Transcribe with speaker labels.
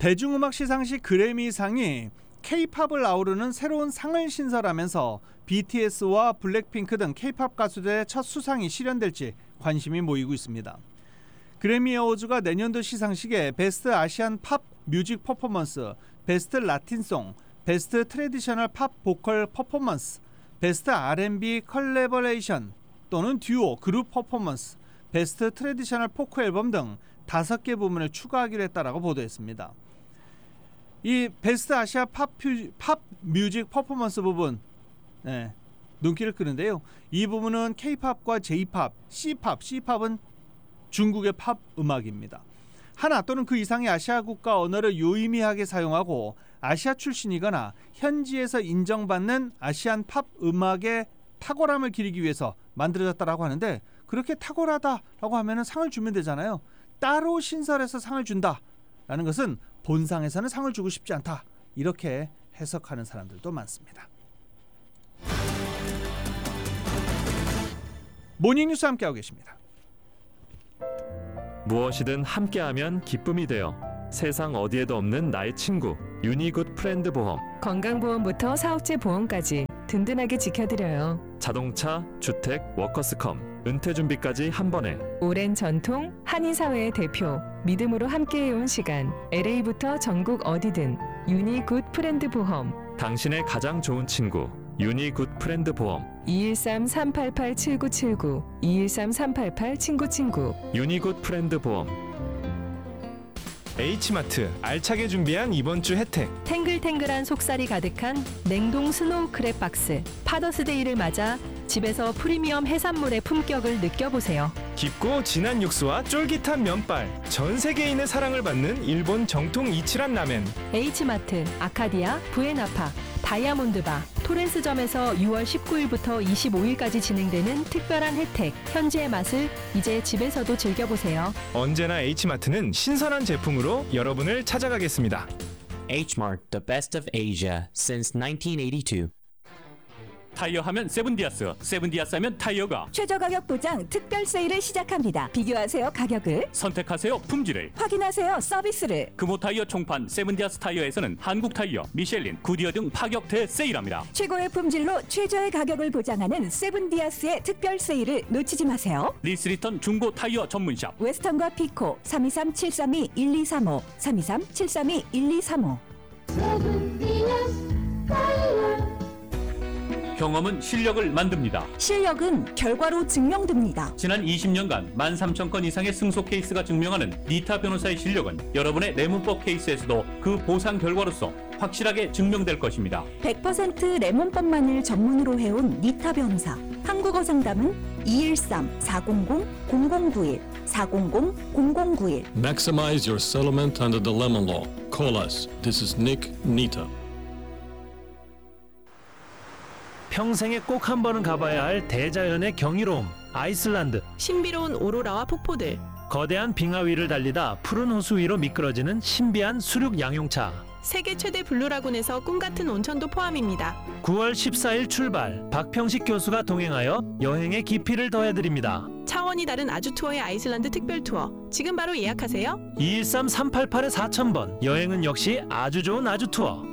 Speaker 1: 대중음악 시상식 그래미상이 K-팝을 아우르는 새로운 상을 신설하면서 BTS와 블랙핑크 등 K-팝 가수들의 첫 수상이 실현될지 관심이 모이고 있습니다. 그래미 어워즈가 내년도 시상식에 베스트 아시안 팝 뮤직 퍼포먼스, 베스트 라틴송, 베스트 트래디셔널 팝 보컬 퍼포먼스, 베스트 R&B 컬래버레이션 또는 듀오 그룹 퍼포먼스, 베스트 트래디셔널 포크 앨범 등 5개 부문을 추가하기로 했다라고 보도했습니다. 이 베스트 아시아 팝 뮤직 퍼포먼스 부분 눈길을 끄는데요. 이 부분은 K-팝과 J-팝, C팝은 중국의 팝 음악입니다. 하나 또는 그 이상의 아시아 국가 언어를 유의미하게 사용하고 아시아 출신이거나 현지에서 인정받는 아시안 팝 음악의 탁월함을 기리기 위해서 만들어졌다라고 하는데, 그렇게 탁월하다라고 하면은 상을 주면 되잖아요. 따로 신설해서 상을 준다라는 것은 본상에서는 상을 주고 싶지 않다, 이렇게 해석하는 사람들도 많습니다. 모닝뉴스 함께하고 계십니다.
Speaker 2: 무엇이든 함께하면 기쁨이 되어 세상 어디에도 없는 나의 친구 유니굿 프렌드 보험.
Speaker 3: 건강보험부터 사업체 보험까지 든든하게 지켜드려요.
Speaker 2: 자동차, 주택, 워커스컴, 은퇴준비까지 한 번에.
Speaker 3: 오랜 전통, 한인사회의 대표, 믿음으로 함께해온 시간, LA부터 전국 어디든 유니굿 프렌드 보험.
Speaker 2: 당신의 가장 좋은 친구 유니굿 프렌드 보험.
Speaker 3: 213-388-7979 213-388-친구친구
Speaker 2: 유니굿 프렌드 보험.
Speaker 4: H마트 알차게 준비한 이번 주 혜택.
Speaker 5: 탱글탱글한 속살이 가득한 냉동 스노우 크랩 박스. 파더스데이를 맞아 집에서 프리미엄 해산물의 품격을 느껴보세요.
Speaker 4: 깊고 진한 육수와 쫄깃한 면발, 전 세계인의 사랑을 받는 일본 정통 이치란 라멘.
Speaker 5: H마트, 아카디아, 부에나파, 다이아몬드바, 토렌스점에서 6월 19일부터 25일까지 진행되는 특별한 혜택, 현지의 맛을 이제 집에서도 즐겨보세요.
Speaker 4: 언제나 H마트는 신선한 제품으로 여러분을 찾아가겠습니다.
Speaker 6: H-Mart, the best of Asia since 1982.
Speaker 7: 타이어 하면 세븐디아스, 세븐디아스 하면 타이어가
Speaker 8: 최저 가격 보장 특별 세일을 시작합니다. 비교하세요 가격을,
Speaker 7: 선택하세요 품질을,
Speaker 8: 확인하세요 서비스를.
Speaker 7: 금호 타이어 총판 세븐디아스 타이어에서는 한국 타이어, 미셸린, 구디어 등 파격 대세일합니다.
Speaker 8: 최고의 품질로 최저의 가격을 보장하는 세븐디아스의 특별 세일을 놓치지 마세요.
Speaker 7: 리스리턴 중고 타이어 전문샵
Speaker 8: 웨스턴과 피코 323-732-1235 323-732-1235.
Speaker 7: 경험은 실력을 만듭니다.
Speaker 8: 실력은 결과로 증명됩니다.
Speaker 7: 지난 20년간 13,000건 이상의 승소 케이스가 증명하는 니타 변호사의 실력은 여러분의 내문법 케이스에서도 그 보상 결과로서 확실하게 증명될 것입니다.
Speaker 8: 100% 레몬법만을 전문으로 해온 니타 변호사. 한국어 상담은 213-400-0091 400-0091.
Speaker 9: Maximize your settlement under the lemon law. Call us. This is Nick Nita.
Speaker 10: 평생에 꼭 한 번은 가봐야 할 대자연의 경이로움, 아이슬란드.
Speaker 11: 신비로운 오로라와 폭포들.
Speaker 10: 거대한 빙하 위를 달리다 푸른 호수 위로 미끄러지는 신비한 수륙 양용차.
Speaker 11: 세계 최대 블루라군에서 꿈같은 온천도 포함입니다.
Speaker 10: 9월 14일 출발, 박평식 교수가 동행하여 여행의 깊이를 더해드립니다.
Speaker 11: 차원이 다른 아주 투어의 아이슬란드 특별 투어. 지금 바로 예약하세요.
Speaker 10: 213-388-4000번. 여행은 역시 아주 좋은 아주 투어.